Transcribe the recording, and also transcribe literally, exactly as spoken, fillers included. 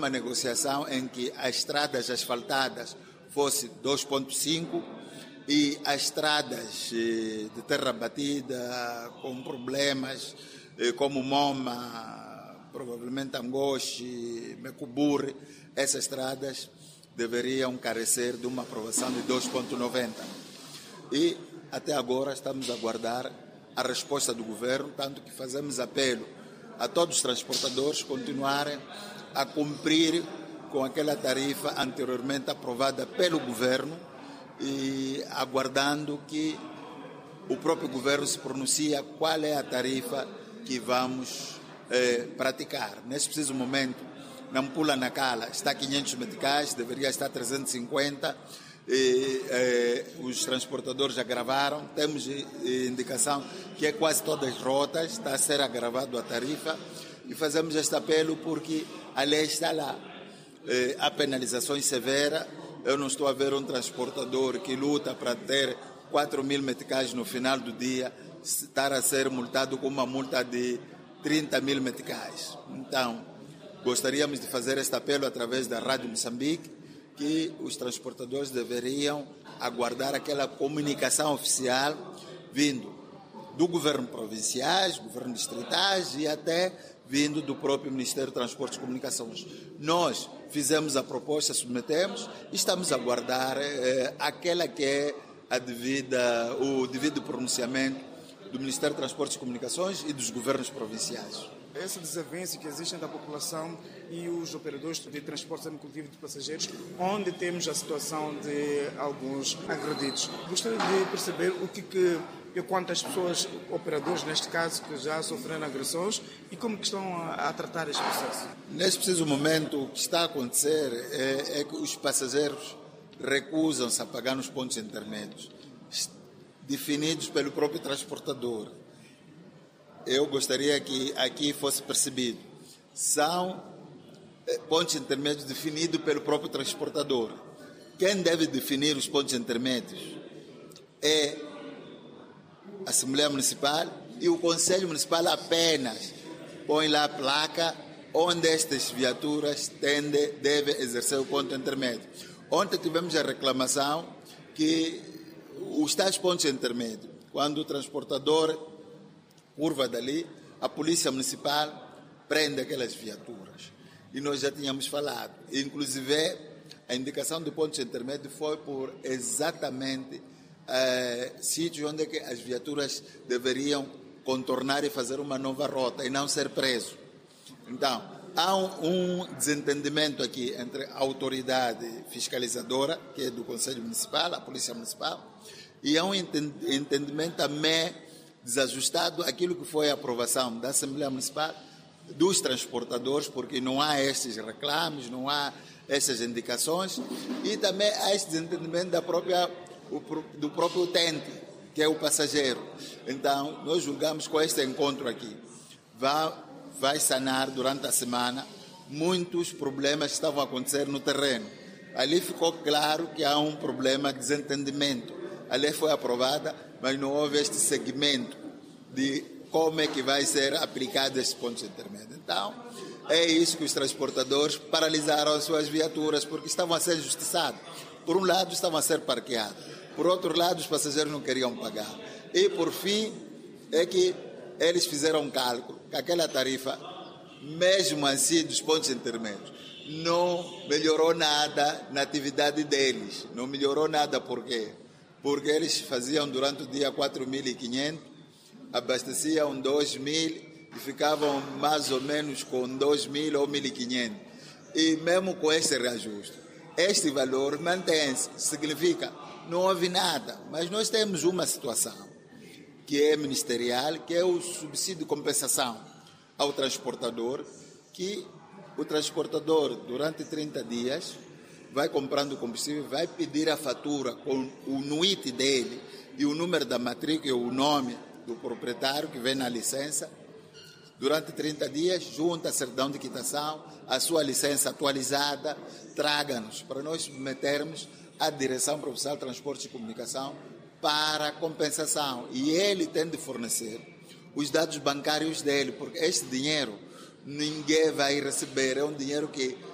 uma negociação em que as estradas asfaltadas fosse dois ponto cinco e as estradas de terra batida com problemas como Moma, provavelmente Angoche, Mecuburi, essas estradas deveriam carecer de uma aprovação de dois ponto noventa. E até agora estamos a aguardar a resposta do governo, tanto que fazemos apelo a todos os transportadores continuarem a cumprir com aquela tarifa anteriormente aprovada pelo governo e aguardando que o próprio governo se pronuncie qual é a tarifa que vamos eh, praticar. Nesse preciso momento, Nampula Nacala está a quinhentos meticais, deveria estar a trezentos e cinquenta, e, eh, os transportadores agravaram, temos eh, indicação que é quase todas as rotas, está a ser agravado a tarifa e fazemos este apelo porque a lei está lá. Eh, há penalizações severas, eu não estou a ver um transportador que luta para ter quatro mil meticais no final do dia, estar a ser multado com uma multa de trinta mil meticais. Então, gostaríamos de fazer este apelo através da Rádio Moçambique, que os transportadores deveriam aguardar aquela comunicação oficial vindo do governo provinciais, governo distritais e até vindo do próprio Ministério de Transportes e Comunicações. Nós fizemos a proposta, submetemos e estamos a aguardar eh, aquela que é a devida, o devido pronunciamento do Ministério de Transportes e Comunicações e dos governos provinciais. Essa desavença que existe entre a população e os operadores de transporte coletivo de passageiros, onde temos a situação de alguns agredidos. Gostaria de perceber o que, que quantas pessoas, operadores neste caso, que já sofreram agressões e como que estão a, a tratar este processo. Neste preciso momento, o que está a acontecer é, é que os passageiros recusam-se a pagar nos pontos intermédios, definidos pelo próprio transportador. Eu gostaria que aqui fosse percebido. São pontos intermédios definidos pelo próprio transportador. Quem deve definir os pontos intermédios é a Assembleia Municipal e o Conselho Municipal apenas põe lá a placa onde estas viaturas tendem, devem exercer o ponto intermédio. Ontem tivemos a reclamação que os tais pontos intermédios, quando o transportador curva dali, a Polícia Municipal prende aquelas viaturas. E nós já tínhamos falado. Inclusive, a indicação do ponto intermédio foi por exatamente eh, sítios onde que as viaturas deveriam contornar e fazer uma nova rota e não ser preso. Então, há um, um desentendimento aqui entre a autoridade fiscalizadora, que é do Conselho Municipal, a Polícia Municipal, e há um entendimento também desajustado aquilo que foi a aprovação da Assembleia Municipal dos transportadores, porque não há estes reclames, não há essas indicações, e também há este desentendimento da própria, do próprio utente, que é o passageiro. Então, nós julgamos com este encontro aqui, vai, vai sanar durante a semana muitos problemas que estavam a acontecer no terreno. Ali ficou claro que há um problema de desentendimento. A lei foi aprovada, mas não houve este segmento de como é que vai ser aplicado esse ponto intermédio. Então, é isso que os transportadores paralisaram as suas viaturas, porque estavam a ser justiçados. Por um lado, estavam a ser parqueados. Por outro lado, os passageiros não queriam pagar. E, por fim, é que eles fizeram um cálculo, que aquela tarifa, mesmo assim, dos pontos intermédios, não melhorou nada na atividade deles. Não melhorou nada, por quê? Porque eles faziam durante o dia quatro mil e quinhentos, abasteciam dois mil e ficavam mais ou menos com dois mil ou mil e quinhentos. E mesmo com este reajuste, este valor mantém-se, significa não houve nada. Mas nós temos uma situação que é ministerial, que é o subsídio de compensação ao transportador, que o transportador, durante trinta dias, vai comprando combustível, vai pedir a fatura com o N U I T dele e o número da matrícula e o nome do proprietário que vem na licença. Durante trinta dias, junta a certidão de quitação, a sua licença atualizada, traga-nos para nós submetermos à Direção Provincial de Transportes e Comunicação para compensação. E ele tem de fornecer os dados bancários dele, porque este dinheiro ninguém vai receber, é um dinheiro que